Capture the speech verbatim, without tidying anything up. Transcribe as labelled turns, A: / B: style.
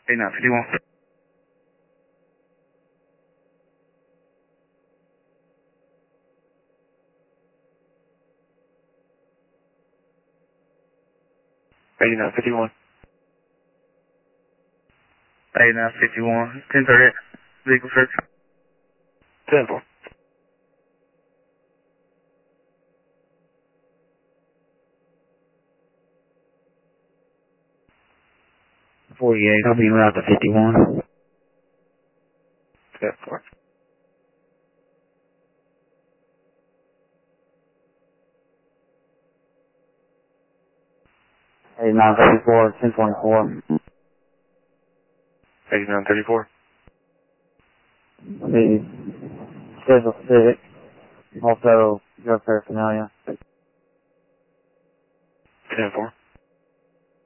A: eighty-nine fifty-one. eighty-nine fifty-one. eighty-nine fifty-one. ten thirty. Vehicle search. ten four.
B: forty-eight, I'll be around to fifty-one.
A: ten four.
B: eighty-nine thirty-four, ten twenty-four.
A: eighty-nine thirty-four.
B: The schedule six, also drug paraphernalia.
A: ten four.